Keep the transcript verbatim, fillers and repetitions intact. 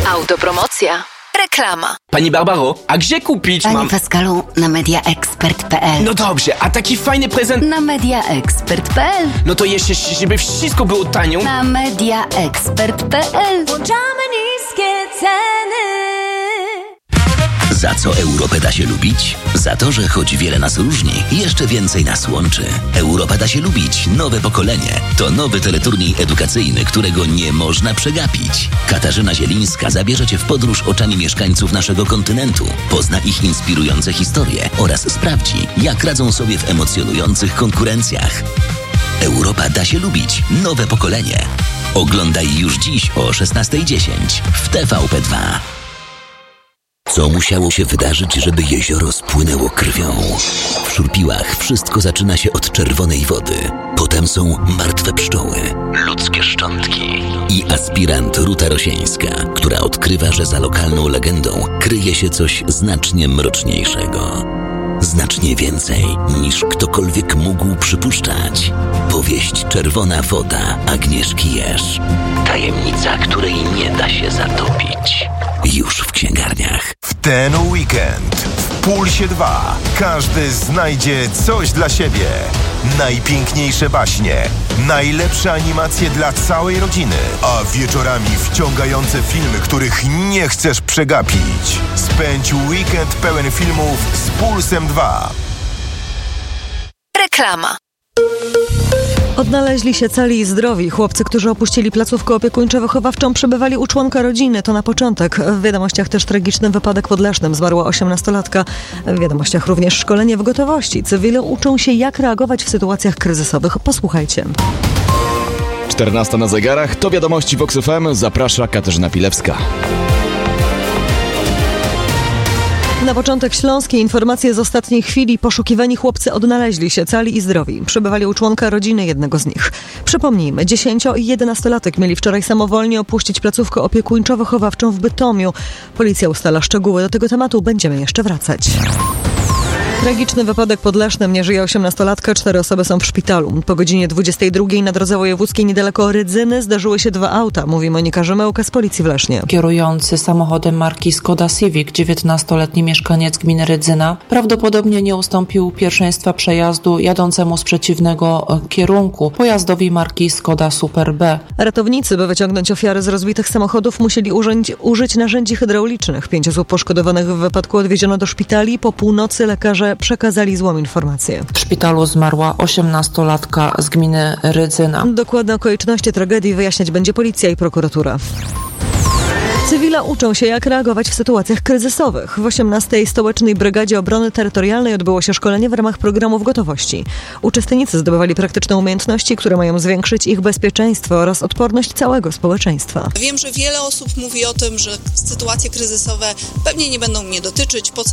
Autopromocja. Reklama. Pani Barbaro, a gdzie kupić Panie mam... Pascalu, na mediaexpert kropka p l. No dobrze, a taki fajny prezent... Na mediaexpert kropka p l. No to jeszcze, żeby wszystko było tanio... Na mediaexpert kropka p l. Włączamy niskie ceny. Za co Europę da się lubić? Za to, że choć wiele nas różni, jeszcze więcej nas łączy. Europa da się lubić. Nowe pokolenie. To nowy teleturniej edukacyjny, którego nie można przegapić. Katarzyna Zielińska zabierze Cię w podróż oczami mieszkańców naszego kontynentu. Pozna ich inspirujące historie oraz sprawdzi, jak radzą sobie w emocjonujących konkurencjach. Europa da się lubić. Nowe pokolenie. Oglądaj już dziś o szesnasta dziesięć w T V P dwa. Co musiało się wydarzyć, żeby jezioro spłynęło krwią? W Szurpiłach wszystko zaczyna się od czerwonej wody. Potem są martwe pszczoły, ludzkie szczątki i aspirant Ruta Rosieńska, która odkrywa, że za lokalną legendą kryje się coś znacznie mroczniejszego. Znacznie więcej niż ktokolwiek mógł przypuszczać. Powieść Czerwona woda Agnieszki Jerz. Tajemnica, której nie da się zatopić. Już w księgarniach. W ten weekend w Pulsie dwa każdy znajdzie coś dla siebie. Najpiękniejsze baśnie, najlepsze animacje dla całej rodziny, a wieczorami wciągające filmy, których nie chcesz przegapić. Spędź weekend pełen filmów z Pulsem dwa. Reklama. Odnaleźli się cali i zdrowi. Chłopcy, którzy opuścili placówkę opiekuńczo-wychowawczą, przebywali u członka rodziny. To na początek. W wiadomościach też tragiczny wypadek pod Lesznem. Zmarła osiemnastolatka. W wiadomościach również szkolenie w gotowości. Cywile uczą się, jak reagować w sytuacjach kryzysowych. Posłuchajcie. czternasta na zegarach. To wiadomości Vox F M. Zaprasza Katarzyna Pilewska. Na początek śląskie informacje z ostatniej chwili. Poszukiwani chłopcy odnaleźli się cali i zdrowi. Przebywali u członka rodziny jednego z nich. Przypomnijmy, dziesięcio- i jedenastolatek mieli wczoraj samowolnie opuścić placówkę opiekuńczo-wychowawczą w Bytomiu. Policja ustala szczegóły. Do tego tematu będziemy jeszcze wracać. Tragiczny wypadek pod Lesznem. Nie żyje osiemnastolatka, cztery osoby są w szpitalu. Po godzinie dwudziestej drugiej na drodze wojewódzkiej niedaleko Rydzyny zdarzyły się dwa auta, mówi Monika Rzemełka z Policji w Lesznie. Kierujący samochodem marki Skoda Civic, dziewiętnastoletni mieszkaniec gminy Rydzyna, prawdopodobnie nie ustąpił pierwszeństwa przejazdu jadącemu z przeciwnego kierunku pojazdowi marki Skoda Super B. Ratownicy, by wyciągnąć ofiary z rozbitych samochodów, musieli użyć, użyć narzędzi hydraulicznych. Pięć osób poszkodowanych w wypadku odwieziono do szpitali. Po północy lekarze przekazali złą informację. W szpitalu zmarła osiemnastolatka z gminy Rydzyna. Dokładne okoliczności tragedii wyjaśniać będzie policja i prokuratura. Cywile uczą się, jak reagować w sytuacjach kryzysowych. W osiemnastej Stołecznej Brygadzie Obrony Terytorialnej odbyło się szkolenie w ramach programu w gotowości. Uczestnicy zdobywali praktyczne umiejętności, które mają zwiększyć ich bezpieczeństwo oraz odporność całego społeczeństwa. Wiem, że wiele osób mówi o tym, że sytuacje kryzysowe pewnie nie będą mnie dotyczyć, po co